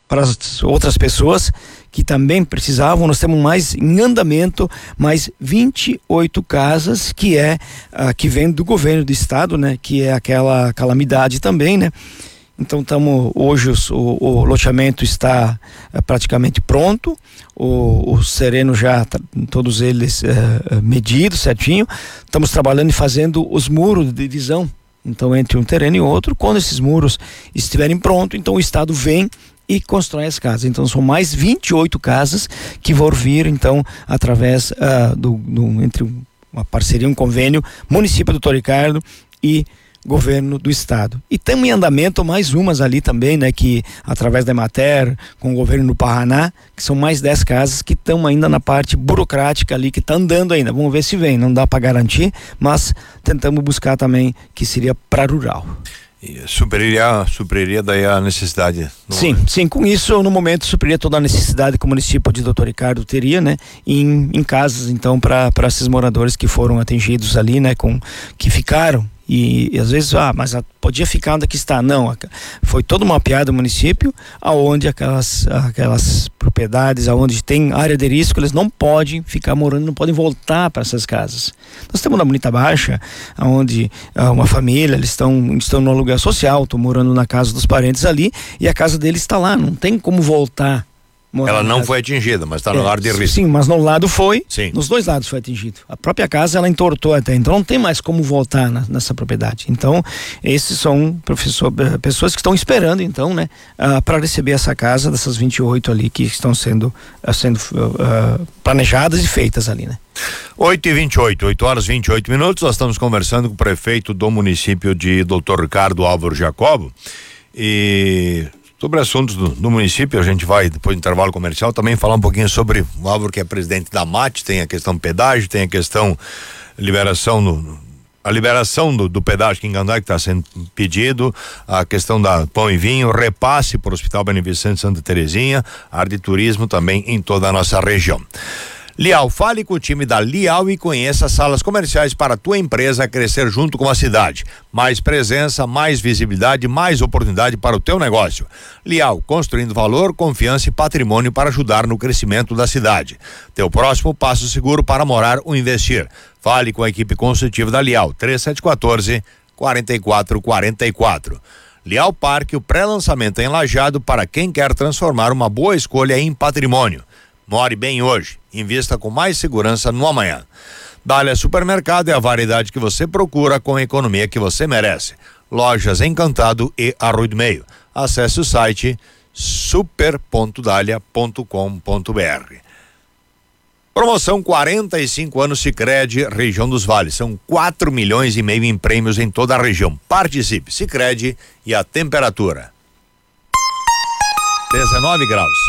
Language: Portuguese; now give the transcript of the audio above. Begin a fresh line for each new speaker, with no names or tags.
para as outras pessoas que também precisavam. Nós temos mais em andamento, mais 28 casas que vem do governo do estado, né? Que é aquela calamidade também, né? Então hoje o loteamento está praticamente pronto, o sereno já todos eles medidos certinho. Estamos trabalhando e fazendo os muros de divisão, então entre um terreno e outro. Quando esses muros estiverem prontos, então o estado vem e constrói as casas. Então são mais 28 casas que vão vir então através entre uma parceria, um convênio, município do Ricardo e governo do estado. E tem em andamento mais umas ali também, né, que através da Emater, com o governo do Paraná, que são mais 10 casas que estão ainda na parte burocrática ali, que está andando ainda. Vamos ver se vem, não dá para garantir, mas tentamos buscar também que seria para rural.
E supriria daí a necessidade.
Sim, com isso no momento supriria toda a necessidade que o município de Dr. Ricardo teria, né, em casas então para esses moradores que foram atingidos ali, né, que ficaram. E às vezes, mas podia ficar onde que está. Não, foi todo mapeado o município, aonde aquelas propriedades, aonde tem área de risco, eles não podem ficar morando, não podem voltar para essas casas. Nós temos na Bonita Baixa, aonde uma família, eles estão no aluguel social, estão morando na casa dos parentes ali, e a casa deles está lá, não tem como voltar.
Ela não foi atingida, mas está no lado de risco.
Sim, mas no lado foi,
sim.
Nos dois lados foi atingido. A própria casa, ela entortou até, então não tem mais como voltar nessa propriedade. Então, esses são pessoas que estão esperando, então, né, para receber essa casa, dessas 28 ali que estão sendo planejadas e feitas ali, né?
8h28, 8h28, nós estamos conversando com o prefeito do município de Dr. Ricardo Álvaro Jacobo, e sobre assuntos do município, a gente vai, depois do intervalo comercial, também falar um pouquinho sobre o Álvaro, que é presidente da MAT. Tem a questão do pedágio, tem a questão a liberação do pedágio em Candá, que está sendo pedido, a questão da pão e vinho, repasse para o Hospital Beneficente Santa Terezinha, área de turismo também em toda a nossa região. Lial, fale com o time da Lial e conheça salas comerciais para a tua empresa crescer junto com a cidade. Mais presença, mais visibilidade, mais oportunidade para o teu negócio. Lial, construindo valor, confiança e patrimônio para ajudar no crescimento da cidade. Teu próximo passo seguro para morar ou investir. Fale com a equipe consultiva da Lial, 3714-4444. Lial Parque, o pré-lançamento em Lajeado para quem quer transformar uma boa escolha em patrimônio. More bem hoje, invista com mais segurança no amanhã. Dália Supermercado é a variedade que você procura com a economia que você merece. Lojas Encantado e Arroio do Meio. Acesse o site super.dalia.com.br. Promoção 45 anos Sicredi, região dos Vales. São 4,5 milhões em prêmios em toda a região. Participe, Sicredi e a temperatura 19 graus.